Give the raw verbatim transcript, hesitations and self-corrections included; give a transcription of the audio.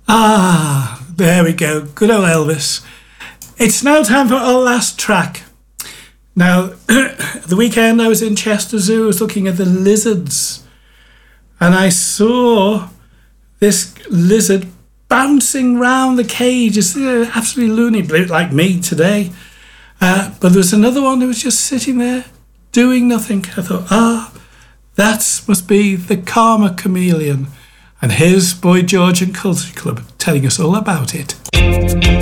Ah, there we go. Good old Elvis. It's now time for our last track. Now, the weekend I was in Chester Zoo, I was looking at the lizards, and I saw this lizard bouncing round the cage. It's uh, absolutely loony, like me today. Uh, but there was another one that was just sitting there doing nothing. I thought, ah, that must be the Karma Chameleon. And here's Boy George and Culture Club telling us all about it.